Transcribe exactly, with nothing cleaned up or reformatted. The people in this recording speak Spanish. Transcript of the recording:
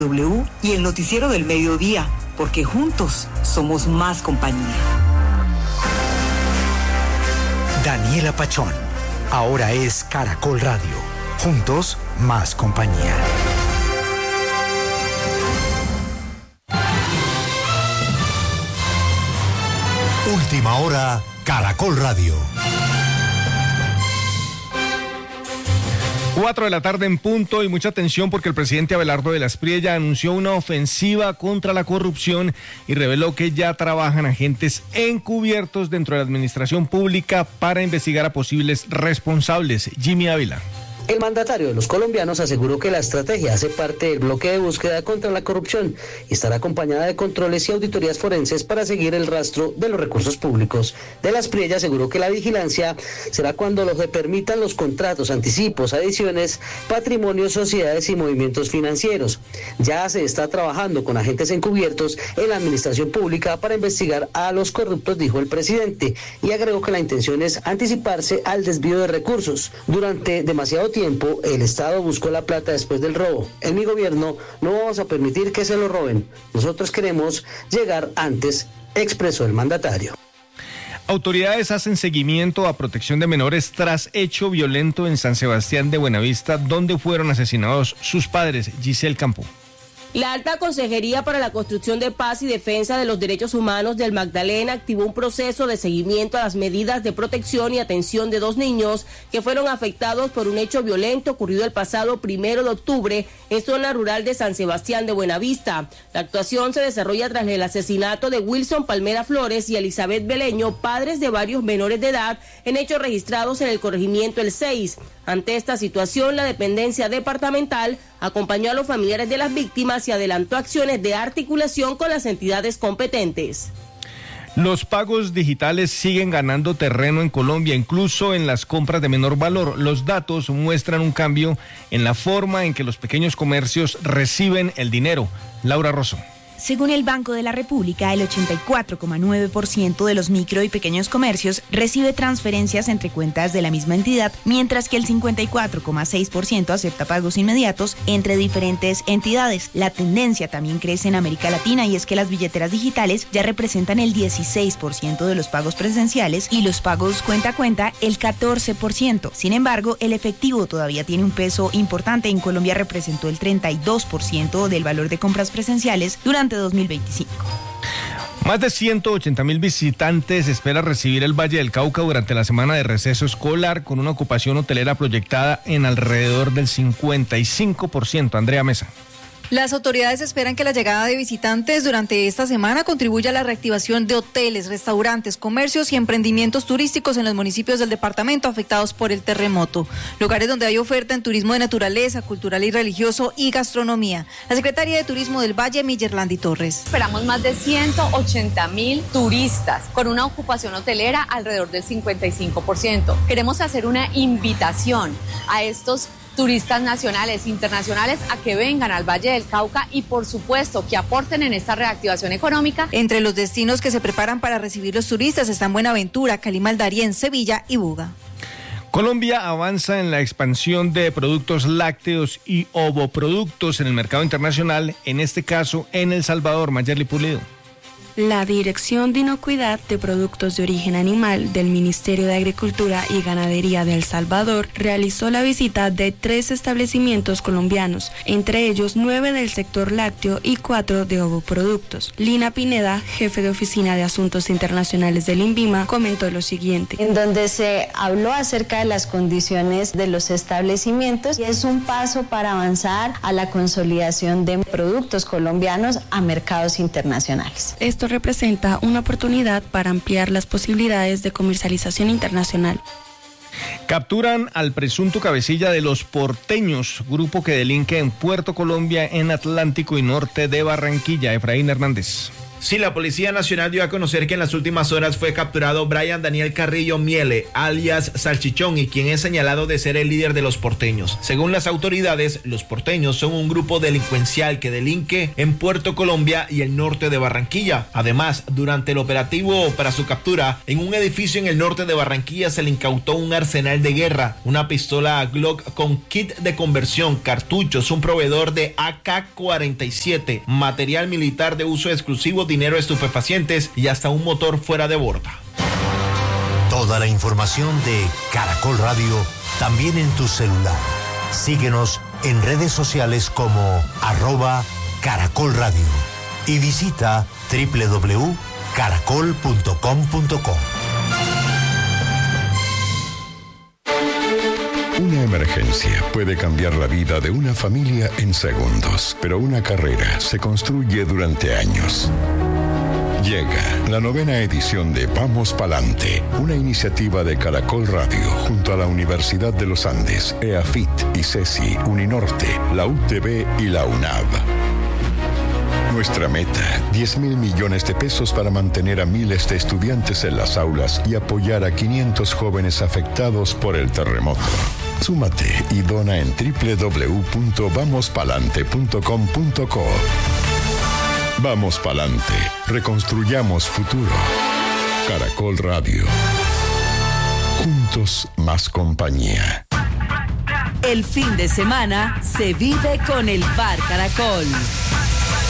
W y el noticiero del mediodía, porque juntos somos más compañía. Daniela Pachón, ahora es Caracol Radio. Juntos, más compañía. Última hora, Caracol Radio. Cuatro de la tarde en punto y mucha atención porque el presidente Abelardo de la Espriella anunció una ofensiva contra la corrupción y reveló que ya trabajan agentes encubiertos dentro de la administración pública para investigar a posibles responsables. Jimmy Ávila. El mandatario de los colombianos aseguró que la estrategia hace parte del bloque de búsqueda contra la corrupción y estará acompañada de controles y auditorías forenses para seguir el rastro de los recursos públicos. De la Espriella aseguró que la vigilancia será cuando lo que permitan los contratos, anticipos, adiciones, patrimonios, sociedades y movimientos financieros. Ya se está trabajando con agentes encubiertos en la administración pública para investigar a los corruptos, dijo el presidente, y agregó que la intención es anticiparse al desvío de recursos. Durante demasiado tiempo el Estado buscó la plata después del robo. En mi gobierno no vamos a permitir que se lo roben. Nosotros queremos llegar antes, expresó el mandatario. Autoridades hacen seguimiento a protección de menores tras hecho violento en San Sebastián de Buenavista, donde fueron asesinados sus padres. Giselle Campo. La Alta Consejería para la Construcción de Paz y Defensa de los Derechos Humanos del Magdalena activó un proceso de seguimiento a las medidas de protección y atención de dos niños que fueron afectados por un hecho violento ocurrido el pasado primero de octubre en zona rural de San Sebastián de Buenavista. La actuación se desarrolla tras el asesinato de Wilson Palmera Flores y Elizabeth Beleño, padres de varios menores de edad, en hechos registrados en el corregimiento El seis. Ante esta situación, la dependencia departamental acompañó a los familiares de las víctimas y adelantó acciones de articulación con las entidades competentes. Los pagos digitales siguen ganando terreno en Colombia, incluso en las compras de menor valor. Los datos muestran un cambio en la forma en que los pequeños comercios reciben el dinero. Laura Rosso. Según el Banco de la República, el ochenta y cuatro coma nueve por ciento de los micro y pequeños comercios recibe transferencias entre cuentas de la misma entidad, mientras que el cincuenta y cuatro coma seis por ciento acepta pagos inmediatos entre diferentes entidades. La tendencia también crece en América Latina y es que las billeteras digitales ya representan el dieciséis por ciento de los pagos presenciales y los pagos cuenta a cuenta el catorce por ciento. Sin embargo, el efectivo todavía tiene un peso importante. En Colombia representó el treinta y dos por ciento del valor de compras presenciales durante dos mil veinticinco. Más de ciento ochenta mil visitantes espera recibir el Valle del Cauca durante la semana de receso escolar, con una ocupación hotelera proyectada en alrededor del cincuenta y cinco por ciento. Andrea Mesa. Las autoridades esperan que la llegada de visitantes durante esta semana contribuya a la reactivación de hoteles, restaurantes, comercios y emprendimientos turísticos en los municipios del departamento afectados por el terremoto, lugares donde hay oferta en turismo de naturaleza, cultural y religioso y gastronomía. La secretaria de Turismo del Valle, Millerlandi Torres. Esperamos más de ciento ochenta mil turistas con una ocupación hotelera alrededor del cincuenta y cinco por ciento. Queremos hacer una invitación a estos turistas nacionales e internacionales a que vengan al Valle del Cauca y por supuesto que aporten en esta reactivación económica. Entre los destinos que se preparan para recibir los turistas están Buenaventura, Calima, Darién, Sevilla y Buga. Colombia avanza en la expansión de productos lácteos y ovoproductos en el mercado internacional, en este caso en El Salvador. Mayerly Pulido. La Dirección de Inocuidad de Productos de Origen Animal del Ministerio de Agricultura y Ganadería de El Salvador realizó la visita de tres establecimientos colombianos, entre ellos nueve del sector lácteo y cuatro de ovoproductos. Lina Pineda, jefe de Oficina de Asuntos Internacionales del INVIMA, comentó lo siguiente. En donde se habló acerca de las condiciones de los establecimientos y es un paso para avanzar a la consolidación de productos colombianos a mercados internacionales. Esto representa una oportunidad para ampliar las posibilidades de comercialización internacional. Capturan al presunto cabecilla de Los Porteños, grupo que delinque en Puerto Colombia, en Atlántico y norte de Barranquilla. Efraín Hernández. Sí, la Policía Nacional dio a conocer que en las últimas horas fue capturado Brian Daniel Carrillo Miele, alias Salchichón, y quien es señalado de ser el líder de los porteños. Según las autoridades, los porteños son un grupo delincuencial que delinque en Puerto Colombia y el norte de Barranquilla. Además, durante el operativo para su captura, en un edificio en el norte de Barranquilla se le incautó un arsenal de guerra, una pistola Glock con kit de conversión, cartuchos, un proveedor de A K cuarenta y siete, material militar de uso exclusivo, dinero, estupefacientes y hasta un motor fuera de borda. Toda la información de Caracol Radio también en tu celular. Síguenos en redes sociales como arroba Caracol Radio y visita doble u doble u doble u punto caracol punto com punto co. Una emergencia puede cambiar la vida de una familia en segundos, pero una carrera se construye durante años. Llega la novena edición de Vamos Palante, una iniciativa de Caracol Radio junto a la Universidad de los Andes, EAFIT, ICESI, Uninorte, la U T B y la UNAV. Nuestra meta, diez mil millones de pesos para mantener a miles de estudiantes en las aulas y apoyar a quinientos jóvenes afectados por el terremoto. Súmate y dona en doble u doble u doble u punto vamos palante punto com punto co. Vamos Palante, reconstruyamos futuro. Caracol Radio. Juntos más compañía. El fin de semana se vive con el Bar Caracol.